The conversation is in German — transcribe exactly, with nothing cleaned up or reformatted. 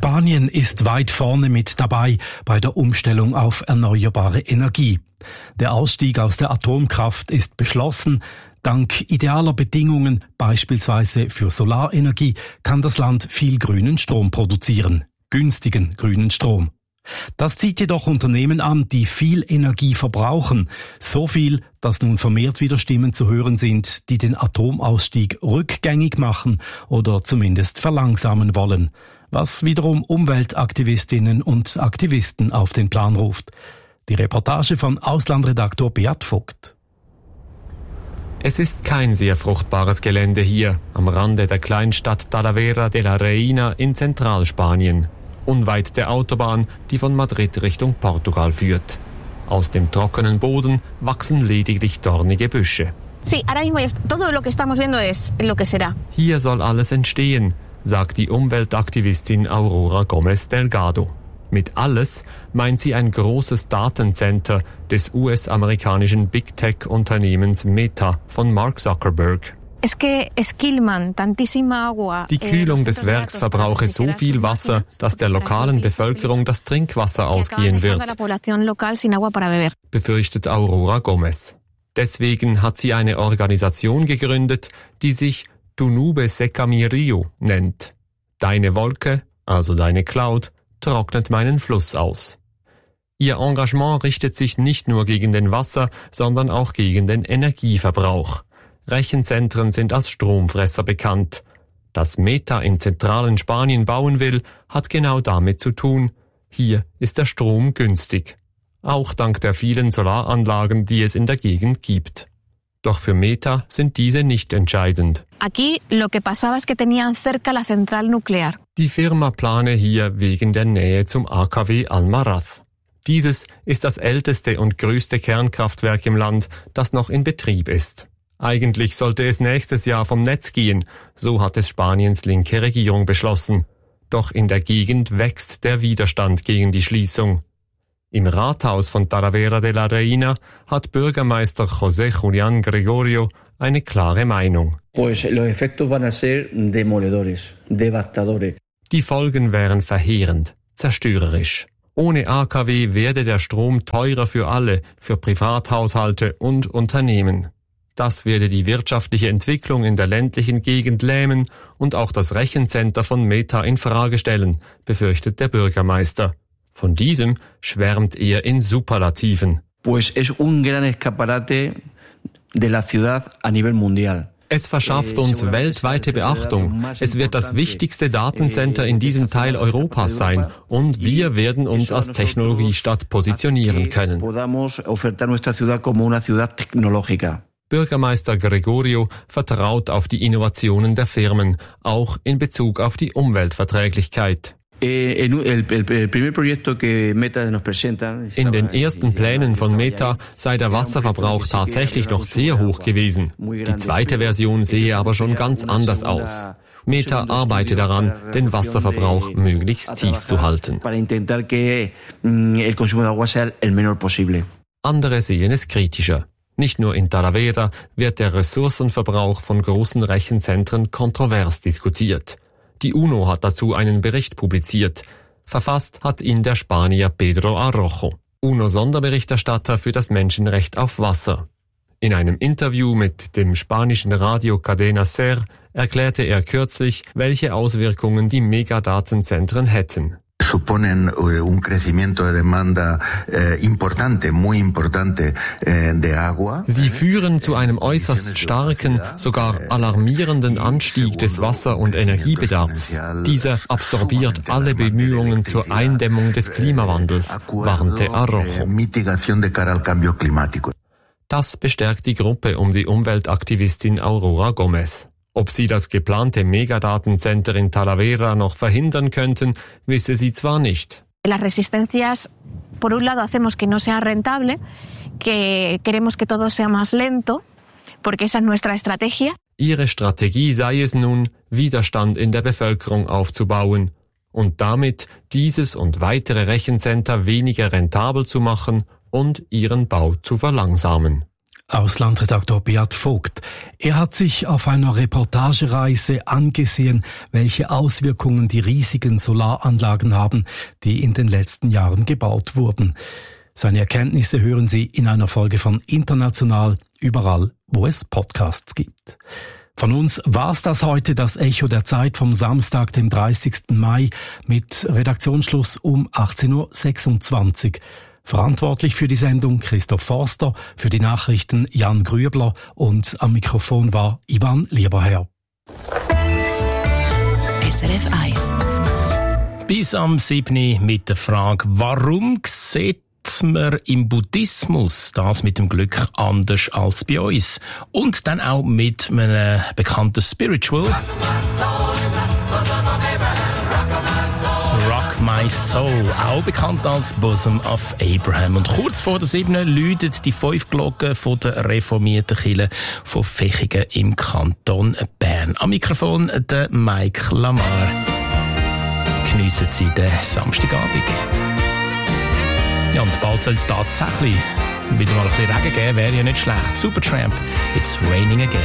Spanien ist weit vorne mit dabei bei der Umstellung auf erneuerbare Energie. Der Ausstieg aus der Atomkraft ist beschlossen. Dank idealer Bedingungen, beispielsweise für Solarenergie, kann das Land viel grünen Strom produzieren. Günstigen grünen Strom. Das zieht jedoch Unternehmen an, die viel Energie verbrauchen. So viel, dass nun vermehrt wieder Stimmen zu hören sind, die den Atomausstieg rückgängig machen oder zumindest verlangsamen wollen. Was wiederum Umweltaktivistinnen und Aktivisten auf den Plan ruft. Die Reportage von Auslandredaktor Beat Vogt. Es ist kein sehr fruchtbares Gelände hier, am Rande der Kleinstadt Talavera de la Reina in Zentralspanien. Unweit der Autobahn, die von Madrid Richtung Portugal führt. Aus dem trockenen Boden wachsen lediglich dornige Büsche. Hier soll alles entstehen, sagt die Umweltaktivistin Aurora Gómez Delgado. Mit alles meint sie ein großes Datencenter des U S-amerikanischen Big Tech-Unternehmens Meta von Mark Zuckerberg. Die Kühlung des Werks verbrauche so viel Wasser, dass der lokalen Bevölkerung das Trinkwasser ausgehen wird, befürchtet Aurora Gómez. Deswegen hat sie eine Organisation gegründet, die sich Tu Nube Seca Mi Río nennt. Deine Wolke, also deine Cloud, trocknet meinen Fluss aus. Ihr Engagement richtet sich nicht nur gegen den Wasser, sondern auch gegen den Energieverbrauch. Rechenzentren sind als Stromfresser bekannt. Dass Meta in zentralen Spanien bauen will, hat genau damit zu tun. Hier ist der Strom günstig. Auch dank der vielen Solaranlagen, die es in der Gegend gibt. Doch für Meta sind diese nicht entscheidend. Die Firma plane hier wegen der Nähe zum A K W Almaraz. Dieses ist das älteste und größte Kernkraftwerk im Land, das noch in Betrieb ist. Eigentlich sollte es nächstes Jahr vom Netz gehen, so hat es Spaniens linke Regierung beschlossen. Doch in der Gegend wächst der Widerstand gegen die Schließung. Im Rathaus von Talavera de la Reina hat Bürgermeister José Julián Gregorio eine klare Meinung. Die Folgen wären verheerend, zerstörerisch. Ohne A K W werde der Strom teurer für alle, für Privathaushalte und Unternehmen. Das werde die wirtschaftliche Entwicklung in der ländlichen Gegend lähmen und auch das Rechencenter von Meta in Frage stellen, befürchtet der Bürgermeister. Von diesem schwärmt er in Superlativen. Pues es un gran escaparate de la ciudad a nivel mundial. Es verschafft uns weltweite Beachtung. Es wird das wichtigste Datencenter in diesem Teil Europas sein und wir werden uns als Technologiestadt positionieren können. Bürgermeister Gregorio vertraut auf die Innovationen der Firmen, auch in Bezug auf die Umweltverträglichkeit. In den ersten Plänen von Meta sei der Wasserverbrauch tatsächlich noch sehr hoch gewesen. Die zweite Version sehe aber schon ganz anders aus. Meta arbeite daran, den Wasserverbrauch möglichst tief zu halten. Andere sehen es kritischer. Nicht nur in Talavera wird der Ressourcenverbrauch von großen Rechenzentren kontrovers diskutiert. Die UNO hat dazu einen Bericht publiziert. Verfasst hat ihn der Spanier Pedro Arrojo, UNO-Sonderberichterstatter für das Menschenrecht auf Wasser. In einem Interview mit dem spanischen Radio Cadena Ser erklärte er kürzlich, welche Auswirkungen die Megadatenzentren hätten. Suponen un crecimiento de demanda importante, muy importante de agua. Sie führen zu einem äußerst starken, sogar alarmierenden Anstieg des Wasser- und Energiebedarfs. Dieser absorbiert alle Bemühungen zur Eindämmung des Klimawandels, warnte Arrojo. Das bestärkt die Gruppe um die Umweltaktivistin Aurora Gómez. Ob sie das geplante Megadatenzenter in Talavera noch verhindern könnten, wisse sie zwar nicht. Las resistencias, por un lado, hacemos que no sea rentable, que queremos que todo sea más lento, porque esa es nuestra estrategia. Ihre Strategie sei es nun, Widerstand in der Bevölkerung aufzubauen und damit dieses und weitere Rechencenter weniger rentabel zu machen und ihren Bau zu verlangsamen. Auslandredaktor Beat Vogt. Er hat sich auf einer Reportagereise angesehen, welche Auswirkungen die riesigen Solaranlagen haben, die in den letzten Jahren gebaut wurden. Seine Erkenntnisse hören Sie in einer Folge von International, überall, wo es Podcasts gibt. Von uns war's das heute, das Echo der Zeit vom Samstag, dem dreißigsten Mai, mit Redaktionsschluss um achtzehn Uhr sechsundzwanzig. Verantwortlich für die Sendung Christoph Forster, für die Nachrichten Jan Grübler und am Mikrofon war Ivan Lieberherr. S R F eins. Bis am siebten mit der Frage, warum sieht man im Buddhismus das mit dem Glück anders als bei uns? Und dann auch mit einem bekannten Spiritual. Rock My Soul, auch bekannt als Bosom of Abraham. Und kurz vor der siebten läutet die fünf Glocken von der reformierten Kirche von Vechigen im Kanton Bern. Am Mikrofon der Mike Lamar. Geniessen Sie den Samstagabend. Ja, und bald soll es tatsächlich wieder mal ein bisschen Regen geben, wäre ja nicht schlecht. Supertramp, it's raining again.